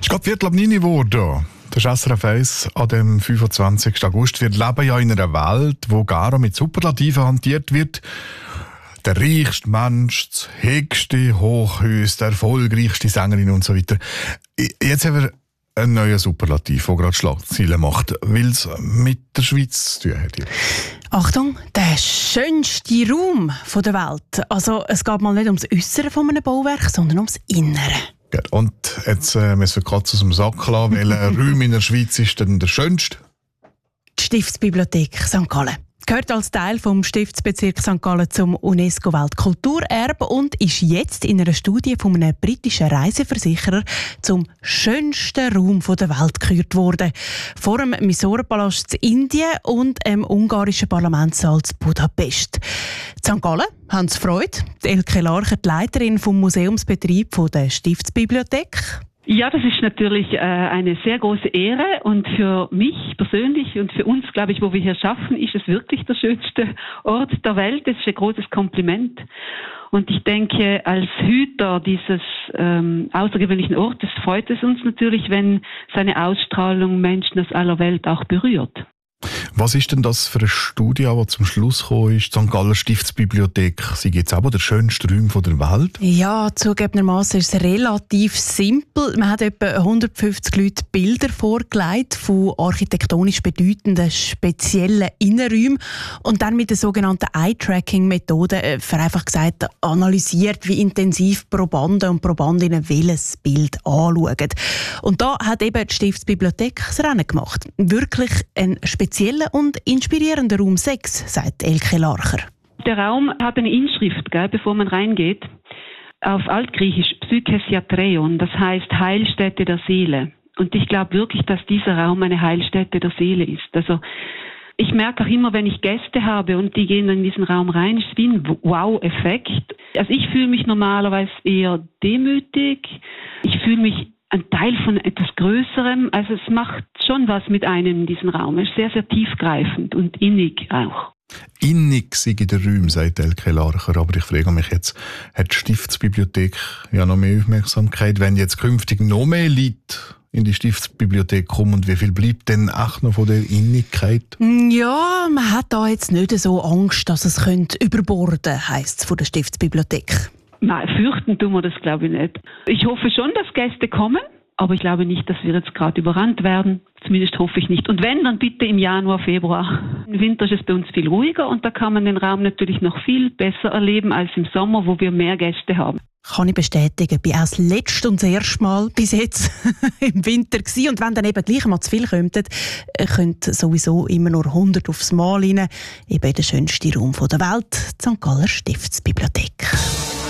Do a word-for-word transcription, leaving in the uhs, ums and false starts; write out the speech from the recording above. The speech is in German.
Es geht Viertel ab neun geworden. Das ist S R F eins an dem fünfundzwanzigsten August. Wir leben ja in einer Welt, wo gar mit Superlativen hantiert wird. Der reichste Mensch, das höchste Hochhaus, der erfolgreichste Sängerin und so weiter. Jetzt haben wir einen neuen Superlativ, der gerade Schlagzeilen macht, weil es mit der Schweiz zu tun hat. Achtung, der schönste Raum der Welt. Also es geht mal nicht ums Äußere von einem Bauwerk, sondern ums Innere. Gut. Und jetzt äh, müssen wir die Katze aus dem Sack lassen. Welcher Raum in der Schweiz ist denn der schönste? Die Stiftsbibliothek Sankt Gallen. Gehört als Teil vom Stiftsbezirk Sankt Gallen zum UNESCO-Weltkulturerbe und ist jetzt in einer Studie von einem britischen Reiseversicherer zum schönsten Raum der Welt gekürt worden. Vor dem Mysore-Palast in Indien und dem ungarischen Parlamentssaal in Budapest. In Sankt Gallen haben sie Freude. Elke Larcher, die Leiterin vom Museumsbetrieb der Stiftsbibliothek. Ja, das ist natürlich äh, eine sehr große Ehre und für mich persönlich und für uns, glaube ich, wo wir hier schaffen, ist es wirklich der schönste Ort der Welt. Das ist ein großes Kompliment. Und ich denke, als Hüter dieses ähm, außergewöhnlichen Ortes freut es uns natürlich, wenn seine Ausstrahlung Menschen aus aller Welt auch berührt. Was ist denn das für eine Studie, die zum Schluss gekommen ist? Die Sankt Galler Stiftsbibliothek, sie gibt es aber der schönste Raum der Welt? Ja, zugegebenermaßen ist es relativ simpel. Man hat etwa hundertfünfzig Leute Bilder vorgelegt von architektonisch bedeutenden speziellen Innenräumen und dann mit der sogenannten Eye-Tracking-Methode, vereinfacht gesagt, analysiert, wie intensiv Probanden und Probandinnen welches Bild anschauen. Und da hat eben die Stiftsbibliothek das Rennen gemacht. Wirklich ein spezieller und inspirierender Raum sechs, sagt Elke Larcher. Der Raum hat eine Inschrift, gell, bevor man reingeht, auf Altgriechisch Psychesiatreion, das heißt Heilstätte der Seele. Und ich glaube wirklich, dass dieser Raum eine Heilstätte der Seele ist. Also ich merke auch immer, wenn ich Gäste habe und die gehen in diesen Raum rein, ist es wie ein Wow-Effekt. Also ich fühle mich normalerweise eher demütig. Ich fühle mich ein Teil von etwas Größerem. Also es macht schon was mit einem in diesem Raum. Es ist sehr, sehr tiefgreifend und innig auch. Innig sei in den Räumen, sagt Elke Larcher. Aber ich frage mich jetzt, hat die Stiftsbibliothek ja noch mehr Aufmerksamkeit, wenn jetzt künftig noch mehr Leute in die Stiftsbibliothek kommen und wie viel bleibt denn auch noch von der Innigkeit? Ja, man hat da jetzt nicht so Angst, dass es könnte überborden, heisst es von der Stiftsbibliothek. Nein, fürchten tun wir das, glaube ich, nicht. Ich hoffe schon, dass Gäste kommen, aber ich glaube nicht, dass wir jetzt gerade überrannt werden. Zumindest hoffe ich nicht. Und wenn, dann bitte im Januar, Februar. Im Winter ist es bei uns viel ruhiger und da kann man den Raum natürlich noch viel besser erleben als im Sommer, wo wir mehr Gäste haben. Kann ich bestätigen. Ich war auch das letzte und das erste Mal bis jetzt im Winter gewesen. Und wenn dann eben gleich mal zu viel kommt, könnt sowieso immer nur hundert aufs Mal rein. Eben der schönste Raum der Welt, die Sankt Galler Stiftsbibliothek.